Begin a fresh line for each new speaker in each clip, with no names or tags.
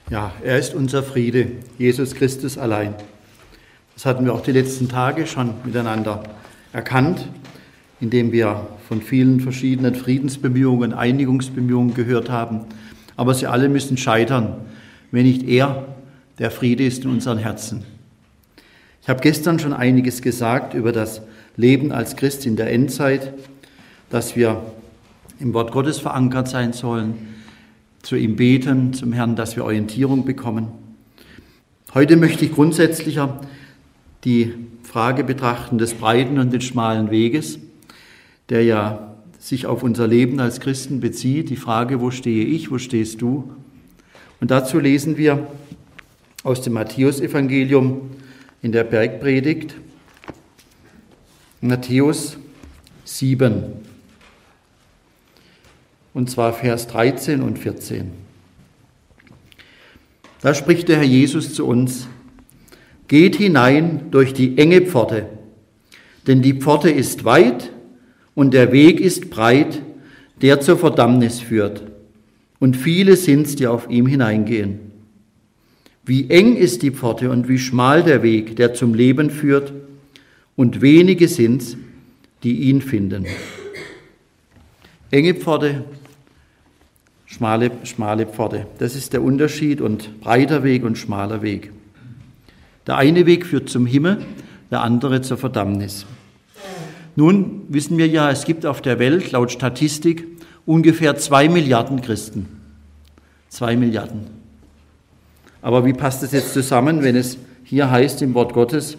Ja, er ist unser Friede, Jesus Christus allein. Das hatten wir auch die letzten Tage schon miteinander erkannt, indem wir von vielen verschiedenen Friedensbemühungen, Einigungsbemühungen gehört haben. Aber sie alle müssen scheitern, wenn nicht er der Friede ist in unseren Herzen. Ich habe gestern schon einiges gesagt über das Leben als Christ in der Endzeit, dass wir im Wort Gottes verankert sein sollen, zu ihm beten, zum Herrn, dass wir Orientierung bekommen. Heute möchte ich grundsätzlicher die Frage betrachten des breiten und des schmalen Weges, der ja sich auf unser Leben als Christen bezieht. Die Frage, wo stehe ich, wo stehst du? Und dazu lesen wir aus dem Matthäusevangelium in der Bergpredigt, Matthäus 7. Und zwar Vers 13 und 14. Da spricht der Herr Jesus zu uns: Geht hinein durch die enge Pforte, denn die Pforte ist weit und der Weg ist breit, der zur Verdammnis führt. Und viele sind's, die auf ihm hineingehen. Wie eng ist die Pforte und wie schmal der Weg, der zum Leben führt, und wenige sind's, die ihn finden. Enge Pforte, schmale Pforte. Das ist der Unterschied, und breiter Weg und schmaler Weg. Der eine Weg führt zum Himmel, der andere zur Verdammnis. Nun wissen wir ja, es gibt auf der Welt laut Statistik ungefähr 2 Milliarden Christen. 2 Milliarden. Aber wie passt es jetzt zusammen, wenn es hier heißt im Wort Gottes,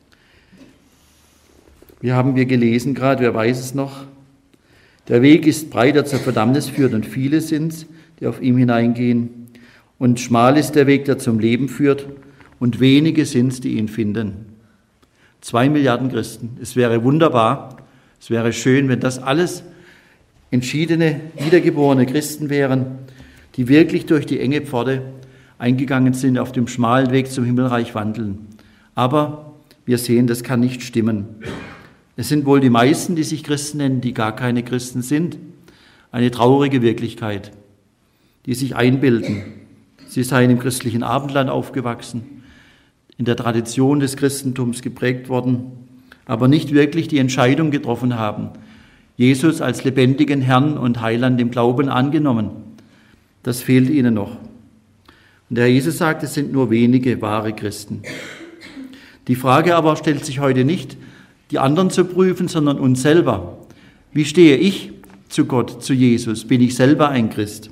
wie haben wir gelesen gerade, wer weiß es noch? Der Weg ist breit, der zur Verdammnis führt, und viele sind's, die auf ihm hineingehen. Und schmal ist der Weg, der zum Leben führt, und wenige sind's, die ihn finden. 2 Milliarden Christen. Es wäre wunderbar, es wäre schön, wenn das alles entschiedene, wiedergeborene Christen wären, die wirklich durch die enge Pforte eingegangen sind, auf dem schmalen Weg zum Himmelreich wandeln. Aber wir sehen, das kann nicht stimmen. Es sind wohl die meisten, die sich Christen nennen, die gar keine Christen sind. Eine traurige Wirklichkeit, die sich einbilden. Sie seien im christlichen Abendland aufgewachsen, in der Tradition des Christentums geprägt worden, aber nicht wirklich die Entscheidung getroffen haben, Jesus als lebendigen Herrn und Heiland im Glauben angenommen. Das fehlt ihnen noch. Und der Herr Jesus sagt, es sind nur wenige wahre Christen. Die Frage aber stellt sich heute nicht, die anderen zu prüfen, sondern uns selber. Wie stehe ich zu Gott, zu Jesus? Bin ich selber ein Christ?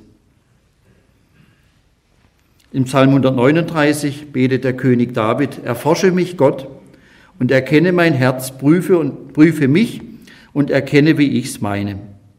Im Psalm 139 betet der König David: Erforsche mich, Gott, und erkenne mein Herz, prüfe mich und erkenne, wie ich's meine.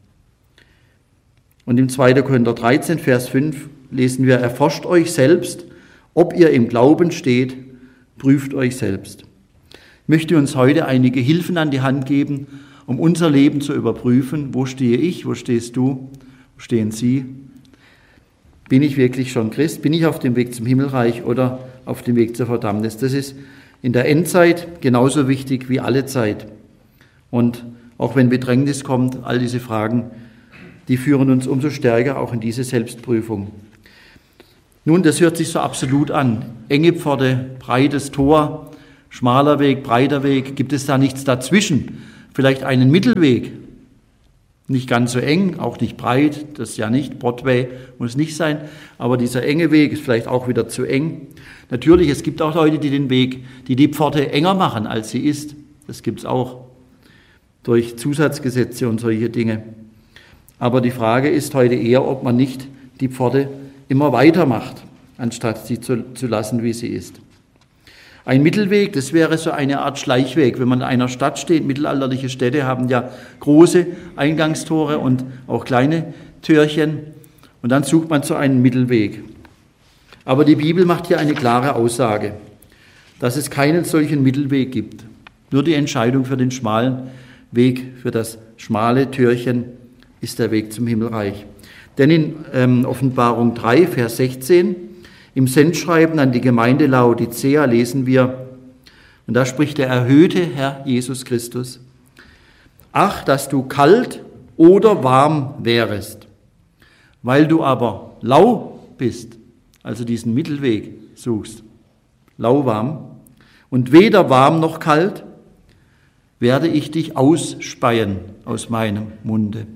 Und im 2. Korinther 13, Vers 5 lesen wir: Erforscht euch selbst, ob ihr im Glauben steht, prüft euch selbst. Ich möchte uns heute einige Hilfen an die Hand geben, um unser Leben zu überprüfen. Wo stehe ich? Wo stehst du? Wo stehen Sie? Bin ich wirklich schon Christ? Bin ich auf dem Weg zum Himmelreich oder auf dem Weg zur Verdammnis? Das ist in der Endzeit genauso wichtig wie alle Zeit. Und auch wenn Bedrängnis kommt, all diese Fragen, die führen uns umso stärker auch in diese Selbstprüfung. Nun, das hört sich so absolut an. Enge Pforte, breites Tor, schmaler Weg, breiter Weg. Gibt es da nichts dazwischen? Vielleicht einen Mittelweg? Nicht ganz so eng, auch nicht breit, das ja nicht, Broadway muss nicht sein, aber dieser enge Weg ist vielleicht auch wieder zu eng. Natürlich, es gibt auch Leute, die den Weg, die Pforte enger machen, als sie ist. Das gibt es auch durch Zusatzgesetze und solche Dinge. Aber die Frage ist heute eher, ob man nicht die Pforte immer weiter macht, anstatt sie zu lassen, wie sie ist. Ein Mittelweg, das wäre so eine Art Schleichweg. Wenn man in einer Stadt steht, mittelalterliche Städte haben ja große Eingangstore und auch kleine Türchen. Und dann sucht man so einen Mittelweg. Aber die Bibel macht hier eine klare Aussage, dass es keinen solchen Mittelweg gibt. Nur die Entscheidung für den schmalen Weg, für das schmale Türchen ist der Weg zum Himmelreich. Denn in Offenbarung 3, Vers 16, im Sendschreiben an die Gemeinde Laodicea lesen wir, und da spricht der erhöhte Herr Jesus Christus: Ach, dass du kalt oder warm wärest, weil du aber lau bist also diesen Mittelweg suchst, lauwarm, und weder warm noch kalt, werde ich dich ausspeien aus meinem Munde.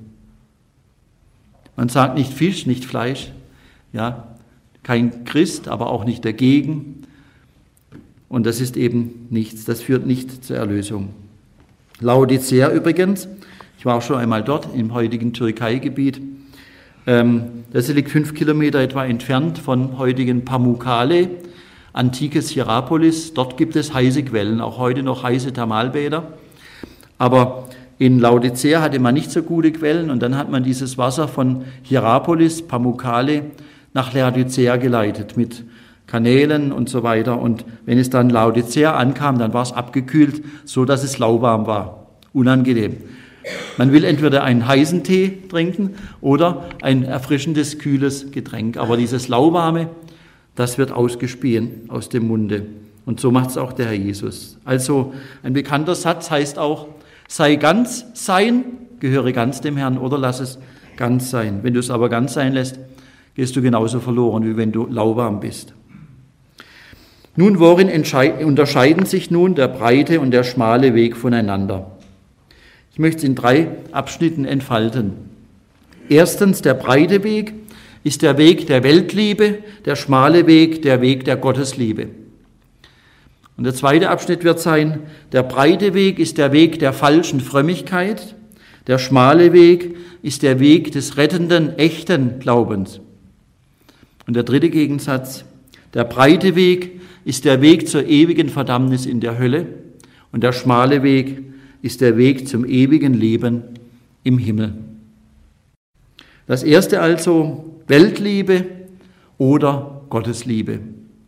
Man sagt nicht Fisch, nicht Fleisch, ja, kein Christ, aber auch nicht dagegen. Und das ist eben nichts, das führt nicht zur Erlösung. Laodicea übrigens, ich war auch schon einmal dort, im heutigen Türkei-Gebiet. Das liegt 5 Kilometer etwa entfernt von heutigen Pamukkale, antikes Hierapolis. Dort gibt es heiße Quellen, auch heute noch heiße Thermalbäder. Aber in Laodicea hatte man nicht so gute Quellen und dann hat man dieses Wasser von Hierapolis, Pamukkale, nach Laodicea geleitet mit Kanälen und so weiter. Und wenn es dann Laodicea ankam, dann war es abgekühlt, so dass es lauwarm war. Unangenehm. Man will entweder einen heißen Tee trinken oder ein erfrischendes, kühles Getränk. Aber dieses Lauwarme, das wird ausgespien aus dem Munde. Und so macht es auch der Herr Jesus. Also ein bekannter Satz heißt auch, sei ganz sein, gehöre ganz dem Herrn, oder lass es ganz sein. Wenn du es aber ganz sein lässt, gehst du genauso verloren, wie wenn du lauwarm bist. Nun, worin unterscheiden sich nun der breite und der schmale Weg voneinander? Ich möchte es in 3 Abschnitten entfalten. Erstens, der breite Weg ist der Weg der Weltliebe, der schmale Weg der Weg der Gottesliebe. Und der zweite Abschnitt wird sein, der breite Weg ist der Weg der falschen Frömmigkeit, der schmale Weg ist der Weg des rettenden, echten Glaubens. Und der dritte Gegensatz, der breite Weg ist der Weg zur ewigen Verdammnis in der Hölle und der schmale Weg ist der Weg zum ewigen Leben im Himmel. Das erste also, Weltliebe oder Gottesliebe.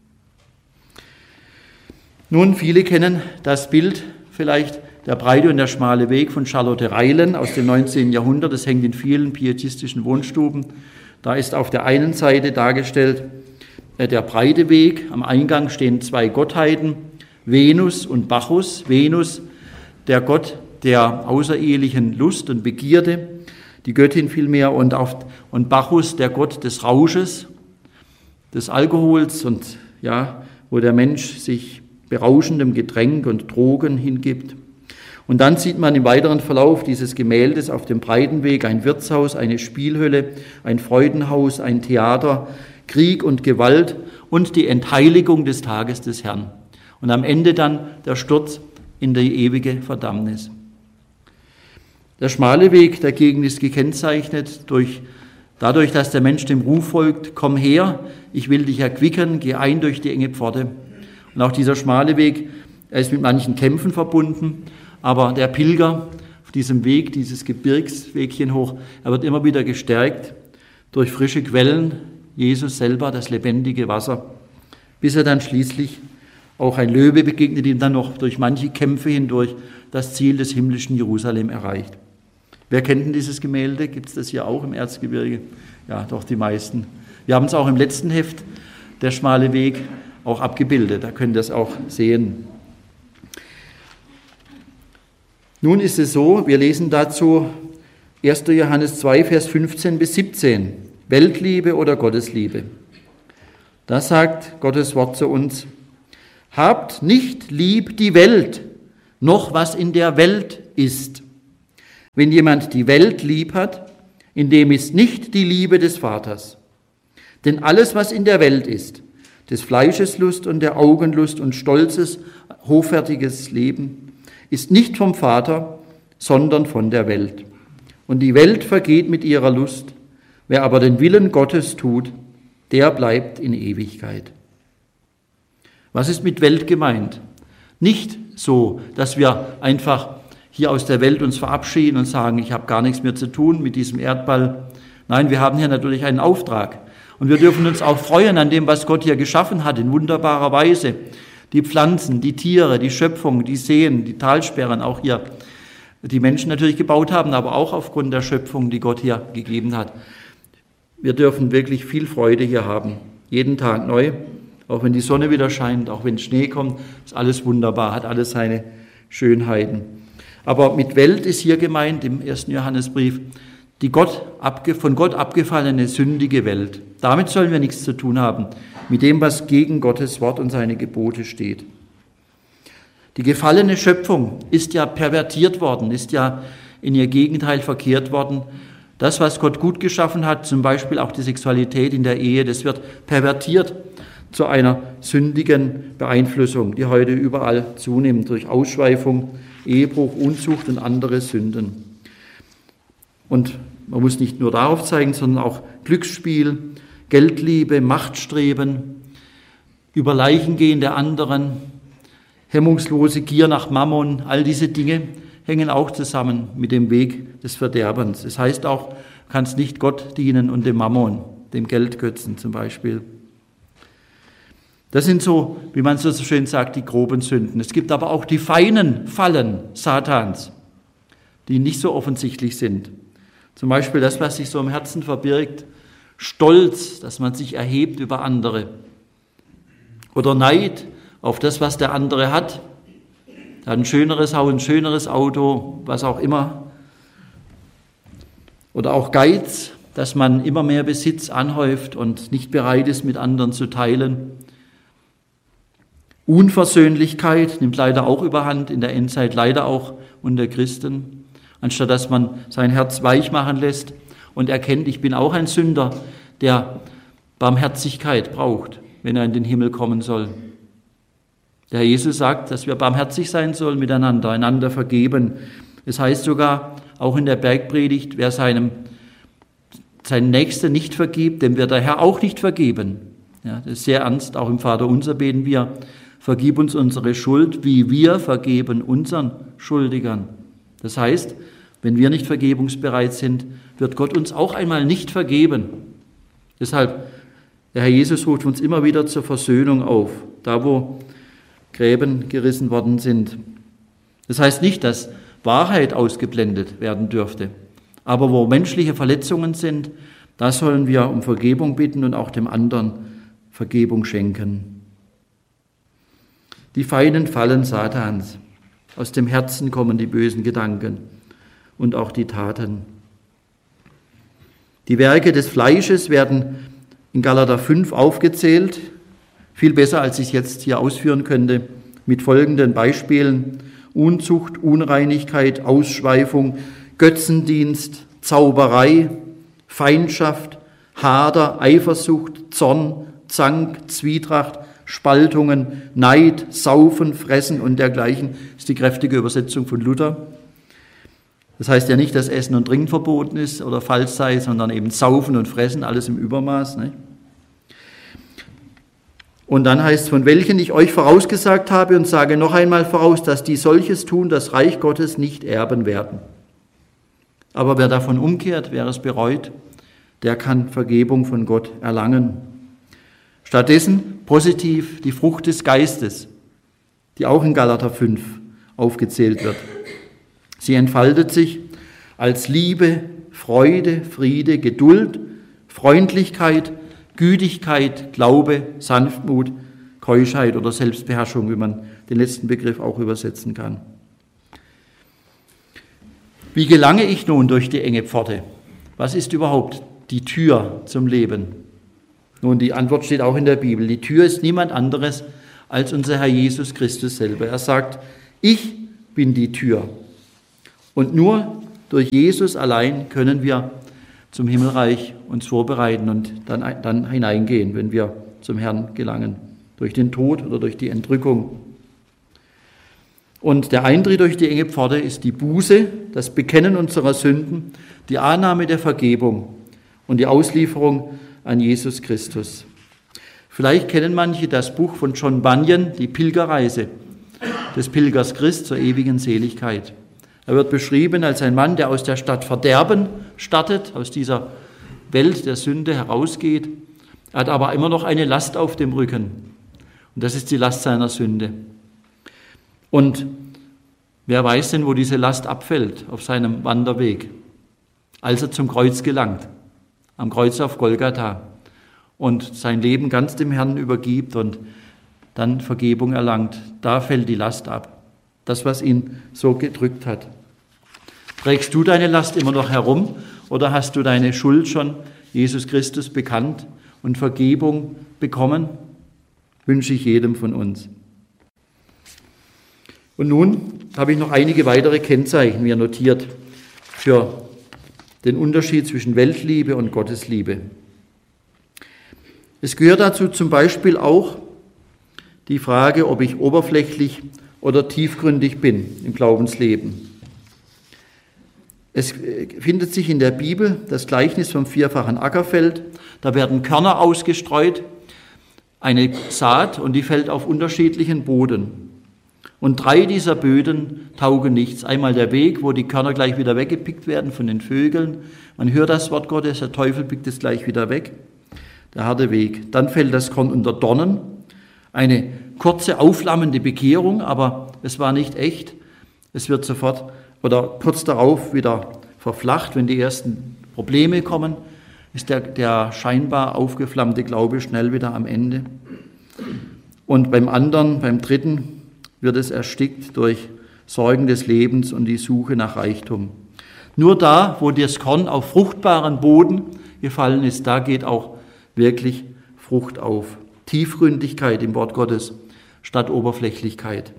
Nun, viele kennen das Bild vielleicht, der breite und der schmale Weg von Charlotte Reilen aus dem 19. Jahrhundert. Das hängt in vielen pietistischen Wohnstuben. Da ist auf der einen Seite dargestellt der breite Weg. Am Eingang stehen 2 Gottheiten, Venus und Bacchus. Venus, der Gott der außerehelichen Lust und Begierde, die Göttin vielmehr, und Bacchus, der Gott des Rausches, des Alkohols und ja, wo der Mensch sich berauschendem Getränk und Drogen hingibt. Und dann sieht man im weiteren Verlauf dieses Gemäldes auf dem breiten Weg ein Wirtshaus, eine Spielhölle, ein Freudenhaus, ein Theater, Krieg und Gewalt und die Entheiligung des Tages des Herrn. Und am Ende dann der Sturz in die ewige Verdammnis. Der schmale Weg dagegen ist gekennzeichnet dadurch, dass der Mensch dem Ruf folgt, komm her, ich will dich erquicken, geh ein durch die enge Pforte. Und auch dieser schmale Weg, er ist mit manchen Kämpfen verbunden, aber der Pilger auf diesem Weg, dieses Gebirgswegchen hoch, er wird immer wieder gestärkt durch frische Quellen, Jesus selber, das lebendige Wasser, bis er dann schließlich auch ein Löwe begegnet ihm dann noch durch manche Kämpfe hindurch das Ziel des himmlischen Jerusalem erreicht. Wer kennt denn dieses Gemälde? Gibt es das hier auch im Erzgebirge? Ja, doch die meisten. Wir haben es auch im letzten Heft, der schmale Weg, auch abgebildet. Da könnt ihr es auch sehen. Nun ist es so, wir lesen dazu 1. Johannes 2, Vers 15 bis 17. Weltliebe oder Gottesliebe. Da sagt Gottes Wort zu uns, habt nicht lieb die Welt, noch was in der Welt ist. Wenn jemand die Welt lieb hat, in dem ist nicht die Liebe des Vaters. Denn alles, was in der Welt ist, des Fleisches Lust und der Augenlust und stolzes, hoffärtiges Leben, ist nicht vom Vater, sondern von der Welt. Und die Welt vergeht mit ihrer Lust. Wer aber den Willen Gottes tut, der bleibt in Ewigkeit. Was ist mit Welt gemeint? Nicht so, dass wir einfach hier aus der Welt uns verabschieden und sagen, ich habe gar nichts mehr zu tun mit diesem Erdball. Nein, wir haben hier natürlich einen Auftrag. Und wir dürfen uns auch freuen an dem, was Gott hier geschaffen hat, in wunderbarer Weise. Die Pflanzen, die Tiere, die Schöpfung, die Seen, die Talsperren, auch hier, die Menschen natürlich gebaut haben, aber auch aufgrund der Schöpfung, die Gott hier gegeben hat. Wir dürfen wirklich viel Freude hier haben, jeden Tag neu, auch wenn die Sonne wieder scheint, auch wenn Schnee kommt, ist alles wunderbar, hat alles seine Schönheiten. Aber mit Welt ist hier gemeint, im 1. Johannesbrief, die von Gott abgefallene, sündige Welt. Damit sollen wir nichts zu tun haben. mit dem, was gegen Gottes Wort und seine Gebote steht. Die gefallene Schöpfung ist ja pervertiert worden, ist ja in ihr Gegenteil verkehrt worden. Das, was Gott gut geschaffen hat, zum Beispiel auch die Sexualität in der Ehe, das wird pervertiert zu einer sündigen Beeinflussung, die heute überall zunimmt, durch Ausschweifung, Ehebruch, Unzucht und andere Sünden. Und man muss nicht nur darauf zeigen, sondern auch Glücksspiel, Geldliebe, Machtstreben, über Leichen gehen der anderen, hemmungslose Gier nach Mammon, all diese Dinge hängen auch zusammen mit dem Weg des Verderbens. Das heißt auch, du kannst nicht Gott dienen und dem Mammon, dem Geldgötzen zum Beispiel. Das sind so, wie man so schön sagt, die groben Sünden. Es gibt aber auch die feinen Fallen Satans, die nicht so offensichtlich sind. Zum Beispiel das, was sich so im Herzen verbirgt, Stolz, dass man sich erhebt über andere. Oder Neid auf das, was der andere hat. Er hat ein schöneres Haus, ein schöneres Auto, was auch immer. Oder auch Geiz, dass man immer mehr Besitz anhäuft und nicht bereit ist, mit anderen zu teilen. Unversöhnlichkeit nimmt leider auch überhand, in der Endzeit leider auch unter Christen. Anstatt dass man sein Herz weich machen lässt und erkennt, ich bin auch ein Sünder, der Barmherzigkeit braucht, wenn er in den Himmel kommen soll. Der Herr Jesus sagt, dass wir barmherzig sein sollen miteinander, einander vergeben. Es heißt sogar, auch in der Bergpredigt, wer seinen Nächsten nicht vergibt, dem wird der Herr auch nicht vergeben. Ja, das ist sehr ernst. Auch im Vaterunser beten wir, vergib uns unsere Schuld, wie wir vergeben unseren Schuldigern. Das heißt, wenn wir nicht vergebungsbereit sind, wird Gott uns auch einmal nicht vergeben. Deshalb, der Herr Jesus ruft uns immer wieder zur Versöhnung auf, da wo Gräben gerissen worden sind. Das heißt nicht, dass Wahrheit ausgeblendet werden dürfte, aber wo menschliche Verletzungen sind, da sollen wir um Vergebung bitten und auch dem anderen Vergebung schenken. Die feinen Fallen Satans. Aus dem Herzen kommen die bösen Gedanken und auch die Taten. Die Werke des Fleisches werden in Galater 5 aufgezählt, viel besser, als ich es jetzt hier ausführen könnte, mit folgenden Beispielen: Unzucht, Unreinigkeit, Ausschweifung, Götzendienst, Zauberei, Feindschaft, Hader, Eifersucht, Zorn, Zank, Zwietracht, Spaltungen, Neid, Saufen, Fressen und dergleichen. Das ist die kräftige Übersetzung von Luther. Das heißt ja nicht, dass Essen und Trinken verboten ist oder falsch sei, sondern eben Saufen und Fressen, alles im Übermaß. Ne? Und dann heißt es, von welchen ich euch vorausgesagt habe und sage noch einmal voraus, dass die solches tun, das Reich Gottes nicht erben werden. Aber wer davon umkehrt, wer es bereut, der kann Vergebung von Gott erlangen. Stattdessen positiv die Frucht des Geistes, die auch in Galater 5 aufgezählt wird. Sie entfaltet sich als Liebe, Freude, Friede, Geduld, Freundlichkeit, Gütigkeit, Glaube, Sanftmut, Keuschheit oder Selbstbeherrschung, wie man den letzten Begriff auch übersetzen kann. Wie gelange ich nun durch die enge Pforte? Was ist überhaupt die Tür zum Leben? Nun, die Antwort steht auch in der Bibel. Die Tür ist niemand anderes als unser Herr Jesus Christus selber. Er sagt, ich bin die Tür. Und nur durch Jesus allein können wir zum Himmelreich uns vorbereiten und dann hineingehen, wenn wir zum Herrn gelangen, durch den Tod oder durch die Entrückung. Und der Eintritt durch die enge Pforte ist die Buße, das Bekennen unserer Sünden, die Annahme der Vergebung und die Auslieferung an Jesus Christus. Vielleicht kennen manche das Buch von John Bunyan, die Pilgerreise des Pilgers Christ zur ewigen Seligkeit. Er wird beschrieben als ein Mann, der aus der Stadt Verderben startet, aus dieser Welt der Sünde herausgeht. Er hat aber immer noch eine Last auf dem Rücken. Und das ist die Last seiner Sünde. Und wer weiß denn, wo diese Last abfällt auf seinem Wanderweg? Als er zum Kreuz gelangt, am Kreuz auf Golgatha und sein Leben ganz dem Herrn übergibt und dann Vergebung erlangt, da fällt die Last ab. Das, was ihn so gedrückt hat. Trägst du deine Last immer noch herum oder hast du deine Schuld schon Jesus Christus bekannt und Vergebung bekommen? Wünsche ich jedem von uns. Und nun habe ich noch einige weitere Kennzeichen mir notiert für den Unterschied zwischen Weltliebe und Gottesliebe. Es gehört dazu zum Beispiel auch die Frage, ob ich oberflächlich oder tiefgründig bin im Glaubensleben. Es findet sich in der Bibel das Gleichnis vom vierfachen Ackerfeld. Da werden Körner ausgestreut, eine Saat, und die fällt auf unterschiedlichen Boden. Und 3 dieser Böden taugen nichts. Einmal der Weg, wo die Körner gleich wieder weggepickt werden von den Vögeln. Man hört das Wort Gottes, der Teufel pickt es gleich wieder weg. Der harte Weg. Dann fällt das Korn unter Dornen. Eine kurze, aufflammende Bekehrung, aber es war nicht echt. Es wird sofort oder kurz darauf wieder verflacht, wenn die ersten Probleme kommen, ist der scheinbar aufgeflammte Glaube schnell wieder am Ende. Und beim dritten, wird es erstickt durch Sorgen des Lebens und die Suche nach Reichtum. Nur da, wo das Korn auf fruchtbaren Boden gefallen ist, da geht auch wirklich Frucht auf. Tiefgründigkeit im Wort Gottes statt Oberflächlichkeit.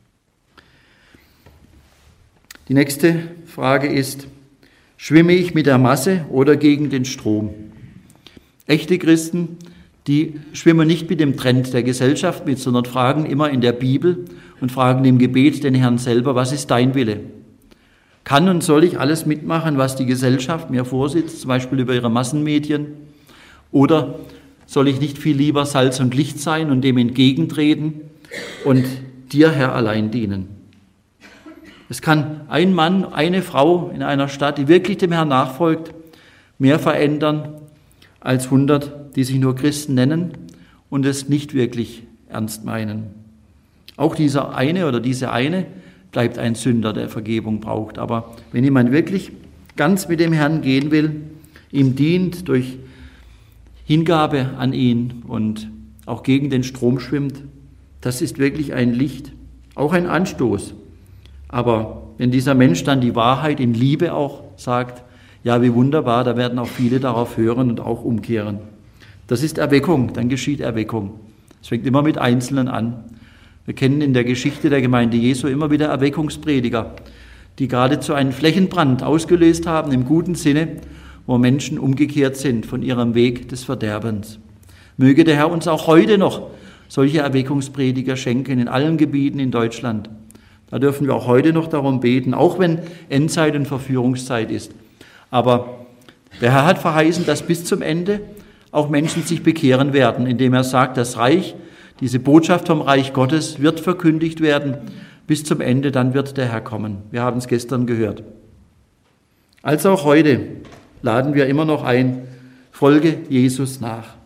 Die nächste Frage ist, schwimme ich mit der Masse oder gegen den Strom? Echte Christen, die schwimmen nicht mit dem Trend der Gesellschaft mit, sondern fragen immer in der Bibel und fragen im Gebet den Herrn selber, was ist dein Wille? Kann und soll ich alles mitmachen, was die Gesellschaft mir vorsitzt, zum Beispiel über ihre Massenmedien? Oder soll ich nicht viel lieber Salz und Licht sein und dem entgegentreten und dir, Herr, allein dienen? Es kann ein Mann, eine Frau in einer Stadt, die wirklich dem Herrn nachfolgt, mehr verändern als 100, die sich nur Christen nennen und es nicht wirklich ernst meinen. Auch dieser eine oder diese eine bleibt ein Sünder, der Vergebung braucht. Aber wenn jemand wirklich ganz mit dem Herrn gehen will, ihm dient durch Hingabe an ihn und auch gegen den Strom schwimmt, das ist wirklich ein Licht, auch ein Anstoß. Aber wenn dieser Mensch dann die Wahrheit in Liebe auch sagt, ja, wie wunderbar, da werden auch viele darauf hören und auch umkehren. Das ist Erweckung, dann geschieht Erweckung. Es fängt immer mit Einzelnen an. Wir kennen in der Geschichte der Gemeinde Jesu immer wieder Erweckungsprediger, die geradezu einen Flächenbrand ausgelöst haben, im guten Sinne, wo Menschen umgekehrt sind von ihrem Weg des Verderbens. Möge der Herr uns auch heute noch solche Erweckungsprediger schenken in allen Gebieten in Deutschland. Da dürfen wir auch heute noch darum beten, auch wenn Endzeit und Verführungszeit ist. Aber der Herr hat verheißen, dass bis zum Ende auch Menschen sich bekehren werden, indem er sagt, das Reich, diese Botschaft vom Reich Gottes wird verkündigt werden bis zum Ende, dann wird der Herr kommen. Wir haben es gestern gehört. Also auch heute laden wir immer noch ein, folge Jesus nach.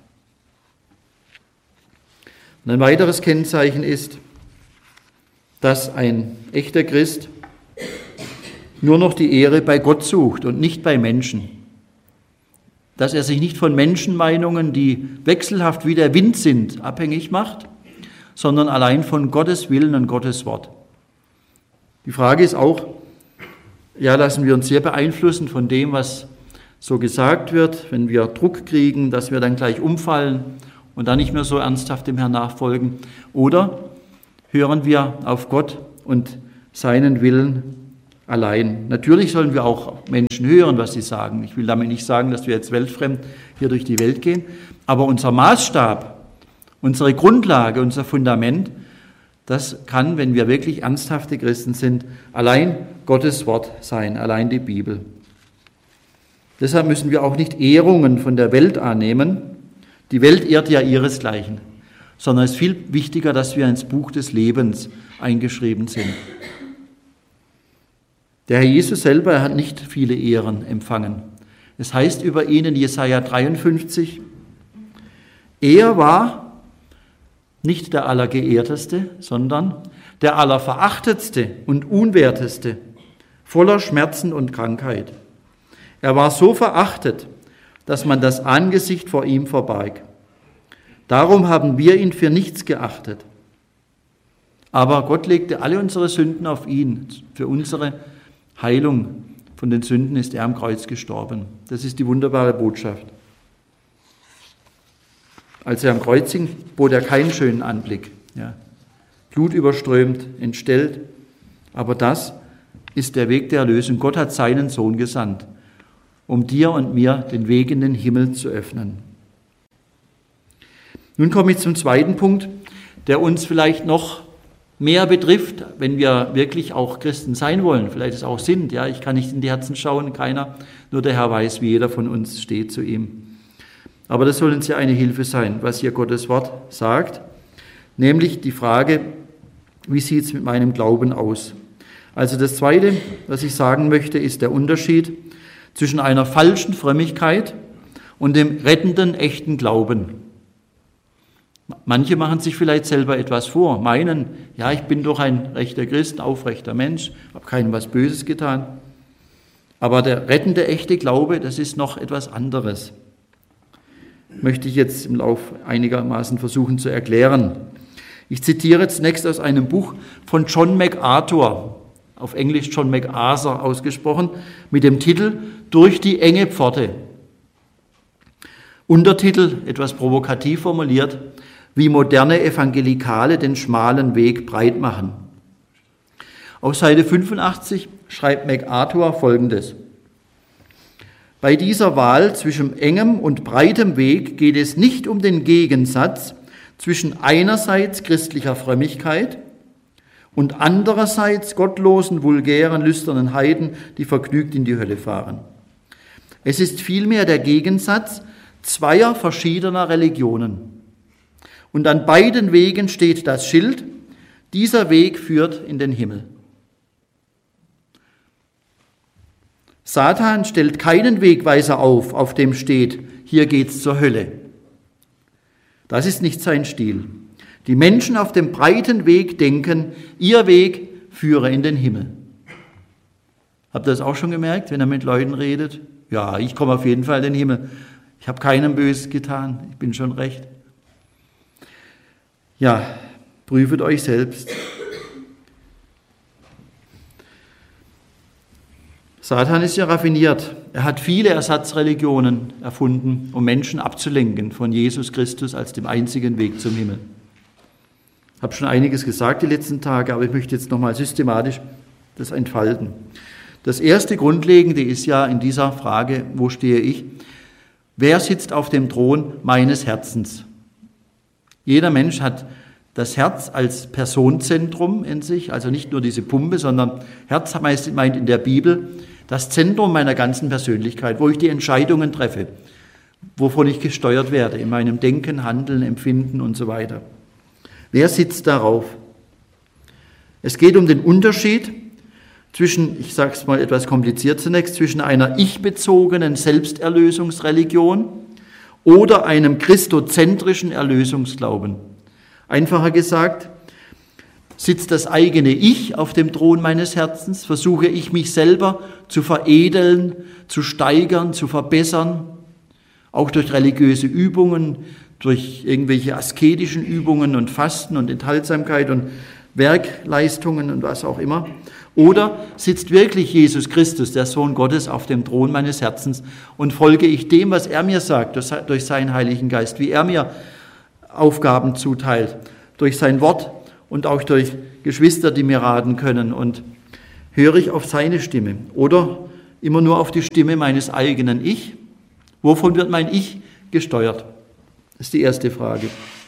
Und ein weiteres Kennzeichen ist, dass ein echter Christ nur noch die Ehre bei Gott sucht und nicht bei Menschen. Dass er sich nicht von Menschenmeinungen, die wechselhaft wie der Wind sind, abhängig macht, sondern allein von Gottes Willen und Gottes Wort. Die Frage ist auch, ja, lassen wir uns sehr beeinflussen von dem, was so gesagt wird, wenn wir Druck kriegen, dass wir dann gleich umfallen und dann nicht mehr so ernsthaft dem Herrn nachfolgen. Oder hören wir auf Gott und seinen Willen allein. Natürlich sollen wir auch Menschen hören, was sie sagen. Ich will damit nicht sagen, dass wir jetzt weltfremd hier durch die Welt gehen, aber unser Maßstab, unsere Grundlage, unser Fundament, das kann, wenn wir wirklich ernsthafte Christen sind, allein Gottes Wort sein, allein die Bibel. Deshalb müssen wir auch nicht Ehrungen von der Welt annehmen. Die Welt ehrt ja ihresgleichen, sondern es ist viel wichtiger, dass wir ins Buch des Lebens eingeschrieben sind. Der Herr Jesus selber, er hat nicht viele Ehren empfangen. Es heißt über ihn in Jesaja 53, er war nicht der Allergeehrteste, sondern der Allerverachtetste und Unwerteste, voller Schmerzen und Krankheit. Er war so verachtet, dass man das Angesicht vor ihm verbarg. Darum haben wir ihn für nichts geachtet. Aber Gott legte alle unsere Sünden auf ihn. Für unsere Heilung von den Sünden ist er am Kreuz gestorben. Das ist die wunderbare Botschaft. Als er am Kreuz hing, bot er keinen schönen Anblick. Ja. Blutüberströmt, entstellt. Aber das ist der Weg der Erlösung. Gott hat seinen Sohn gesandt, um dir und mir den Weg in den Himmel zu öffnen. Nun komme ich zum zweiten Punkt, der uns vielleicht noch mehr betrifft, wenn wir wirklich auch Christen sein wollen, vielleicht es auch sind. Ja, ich kann nicht in die Herzen schauen, keiner, nur der Herr weiß, wie jeder von uns steht zu ihm. Aber das soll uns ja eine Hilfe sein, was hier Gottes Wort sagt, nämlich die Frage, wie sieht es mit meinem Glauben aus? Also das Zweite, was ich sagen möchte, ist der Unterschied zwischen einer falschen Frömmigkeit und dem rettenden, echten Glauben. Manche machen sich vielleicht selber etwas vor, meinen, ja, ich bin doch ein rechter Christ, aufrechter Mensch, habe keinem was Böses getan. Aber der rettende, echte Glaube, das ist noch etwas anderes. Möchte ich jetzt im Lauf einigermaßen versuchen zu erklären. Ich zitiere zunächst aus einem Buch von John MacArthur, auf Englisch John MacArthur ausgesprochen, mit dem Titel Durch die enge Pforte. Untertitel, etwas provokativ formuliert, wie moderne Evangelikale den schmalen Weg breit machen. Auf Seite 85 schreibt MacArthur Folgendes. Bei dieser Wahl zwischen engem und breitem Weg geht es nicht um den Gegensatz zwischen einerseits christlicher Frömmigkeit und andererseits gottlosen, vulgären, lüsternen Heiden, die vergnügt in die Hölle fahren. Es ist vielmehr der Gegensatz zweier verschiedener Religionen. Und an beiden Wegen steht das Schild, dieser Weg führt in den Himmel. Satan stellt keinen Wegweiser auf dem steht, hier geht's zur Hölle. Das ist nicht sein Stil. Die Menschen auf dem breiten Weg denken, ihr Weg führe in den Himmel. Habt ihr das auch schon gemerkt, wenn er mit Leuten redet? Ja, ich komme auf jeden Fall in den Himmel. Ich habe keinem Böses getan, ich bin schon recht. Ja, prüft euch selbst. Satan ist ja raffiniert. Er hat viele Ersatzreligionen erfunden, um Menschen abzulenken von Jesus Christus als dem einzigen Weg zum Himmel. Ich habe schon einiges gesagt die letzten Tage, aber ich möchte jetzt nochmal systematisch das entfalten. Das erste Grundlegende ist ja in dieser Frage, wo stehe ich? Wer sitzt auf dem Thron meines Herzens? Jeder Mensch hat das Herz als Personenzentrum in sich, also nicht nur diese Pumpe, sondern Herz meint in der Bibel das Zentrum meiner ganzen Persönlichkeit, wo ich die Entscheidungen treffe, wovon ich gesteuert werde, in meinem Denken, Handeln, Empfinden und so weiter. Wer sitzt darauf? Es geht um den Unterschied zwischen, ich sage es mal etwas kompliziert zunächst, zwischen einer ich-bezogenen Selbsterlösungsreligion oder einem christozentrischen Erlösungsglauben. Einfacher gesagt, sitzt das eigene Ich auf dem Thron meines Herzens, versuche ich mich selber zu veredeln, zu steigern, zu verbessern, auch durch religiöse Übungen, durch irgendwelche asketischen Übungen und Fasten und Enthaltsamkeit und Werkleistungen und was auch immer. Oder sitzt wirklich Jesus Christus, der Sohn Gottes, auf dem Thron meines Herzens und folge ich dem, was er mir sagt, durch seinen Heiligen Geist, wie er mir Aufgaben zuteilt, durch sein Wort und auch durch Geschwister, die mir raten können, und höre ich auf seine Stimme oder immer nur auf die Stimme meines eigenen Ich? Wovon wird mein Ich gesteuert? Das ist die erste Frage.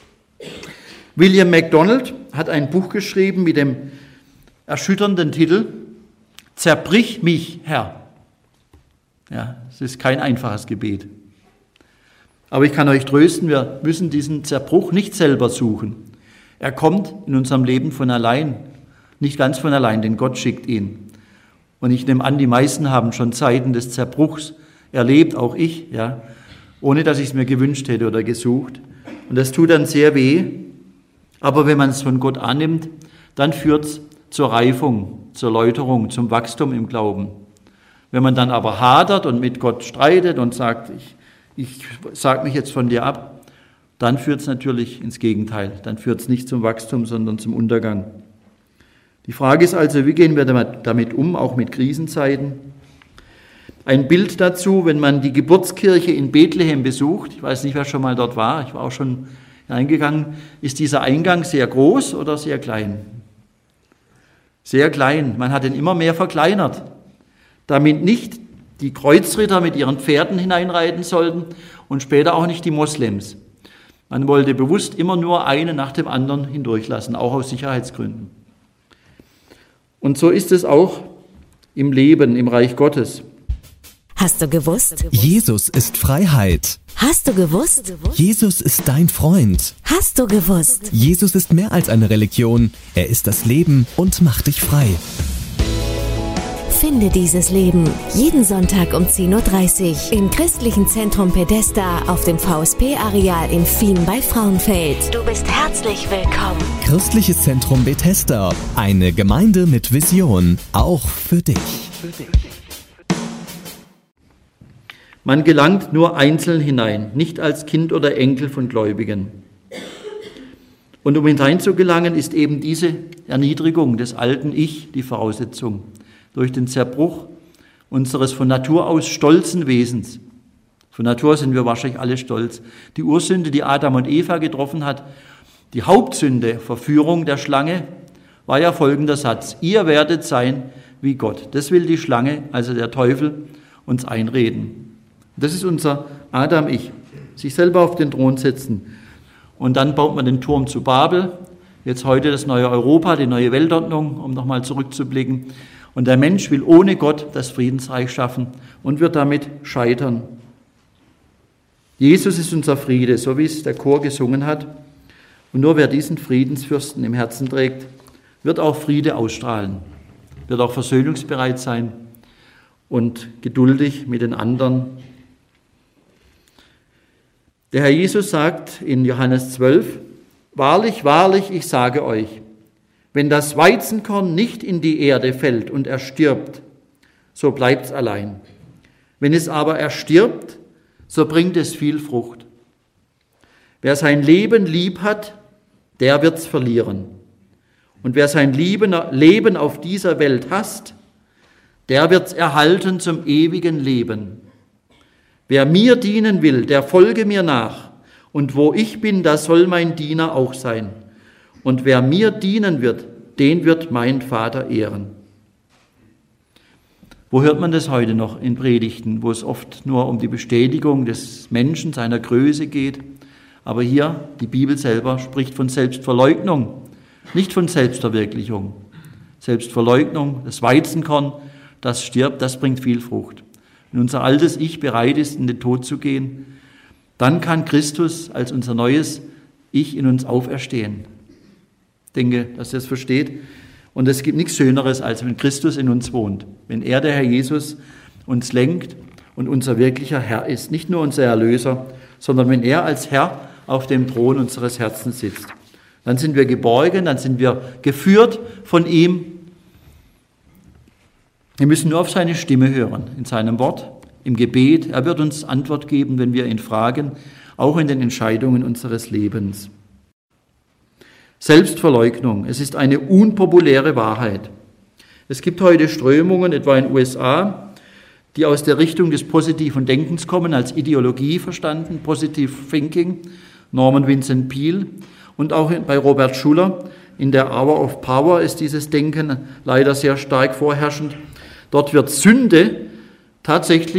William MacDonald hat ein Buch geschrieben mit dem erschütternden Titel Zerbrich mich, Herr. Ja, es ist kein einfaches Gebet. Aber ich kann euch trösten, wir müssen diesen Zerbruch nicht selber suchen. Er kommt in unserem Leben von allein, nicht ganz von allein, denn Gott schickt ihn. Und ich nehme an, die meisten haben schon Zeiten des Zerbruchs erlebt, auch ich, ja, ohne dass ich es mir gewünscht hätte oder gesucht. Und das tut dann sehr weh. Aber wenn man es von Gott annimmt, dann führt es zur Reifung, zur Läuterung, zum Wachstum im Glauben. Wenn man dann aber hadert und mit Gott streitet und sagt, ich sage mich jetzt von dir ab, dann führt es natürlich ins Gegenteil. Dann führt es nicht zum Wachstum, sondern zum Untergang. Die Frage ist also, wie gehen wir damit um, auch mit Krisenzeiten? Ein Bild dazu, wenn man die Geburtskirche in Bethlehem besucht, ich weiß nicht, wer schon mal dort war, ich war auch schon hineingegangen, ist dieser Eingang sehr groß oder sehr klein? Sehr klein. Man hat ihn immer mehr verkleinert, damit nicht die Kreuzritter mit ihren Pferden hineinreiten sollten und später auch nicht die Moslems. Man wollte bewusst immer nur einen nach dem anderen hindurchlassen, auch aus Sicherheitsgründen. Und so ist es auch im Leben, im Reich Gottes.
Hast du gewusst?
Jesus ist Freiheit.
Hast du gewusst?
Jesus ist dein Freund.
Hast du gewusst?
Jesus ist mehr als eine Religion. Er ist das Leben und macht dich frei.
Finde dieses Leben jeden Sonntag um 10.30 Uhr im Christlichen Zentrum Pedesta auf dem VSP-Areal in Fien bei Frauenfeld. Du bist herzlich willkommen.
Christliches Zentrum Bethesda. Eine Gemeinde mit Vision. Auch für dich.
Man gelangt nur einzeln hinein, nicht als Kind oder Enkel von Gläubigen. Und um hineinzugelangen, ist eben diese Erniedrigung des alten Ich die Voraussetzung. Durch den Zerbruch unseres von Natur aus stolzen Wesens. Von Natur sind wir wahrscheinlich alle stolz. Die Ursünde, die Adam und Eva getroffen hat, die Hauptsünde, Verführung der Schlange, war ja folgender Satz: Ihr werdet sein wie Gott. Das will die Schlange, also der Teufel, uns einreden. Das ist unser Adam-Ich, sich selber auf den Thron setzen. Und dann baut man den Turm zu Babel, jetzt heute das neue Europa, die neue Weltordnung, um nochmal zurückzublicken. Und der Mensch will ohne Gott das Friedensreich schaffen und wird damit scheitern. Jesus ist unser Friede, so wie es der Chor gesungen hat. Und nur wer diesen Friedensfürsten im Herzen trägt, wird auch Friede ausstrahlen, wird auch versöhnungsbereit sein und geduldig mit den anderen. Der Herr Jesus sagt in Johannes 12, Wahrlich, wahrlich, ich sage euch, wenn das Weizenkorn nicht in die Erde fällt und erstirbt, so bleibt's allein. Wenn es aber erstirbt, so bringt es viel Frucht. Wer sein Leben lieb hat, der wird's verlieren. Und wer sein Leben auf dieser Welt hasst, der wird's erhalten zum ewigen Leben. Wer mir dienen will, der folge mir nach. Und wo ich bin, da soll mein Diener auch sein. Und wer mir dienen wird, den wird mein Vater ehren. Wo hört man das heute noch in Predigten, wo es oft nur um die Bestätigung des Menschen, seiner Größe geht? Aber hier, die Bibel selber spricht von Selbstverleugnung, nicht von Selbstverwirklichung. Selbstverleugnung, das Weizenkorn, das stirbt, das bringt viel Frucht. Wenn unser altes Ich bereit ist, in den Tod zu gehen, dann kann Christus als unser neues Ich in uns auferstehen. Ich denke, dass ihr es versteht. Und es gibt nichts Schöneres, als wenn Christus in uns wohnt. Wenn er, der Herr Jesus, uns lenkt und unser wirklicher Herr ist. Nicht nur unser Erlöser, sondern wenn er als Herr auf dem Thron unseres Herzens sitzt. Dann sind wir geborgen, dann sind wir geführt von ihm. Wir müssen nur auf seine Stimme hören, in seinem Wort, im Gebet. Er wird uns Antwort geben, wenn wir ihn fragen, auch in den Entscheidungen unseres Lebens. Selbstverleugnung, es ist eine unpopuläre Wahrheit. Es gibt heute Strömungen, etwa in den USA, die aus der Richtung des positiven Denkens kommen, als Ideologie verstanden, Positive Thinking, Norman Vincent Peale, und auch bei Robert Schuller in der Hour of Power ist dieses Denken leider sehr stark vorherrschend. Dort wird Sünde tatsächlich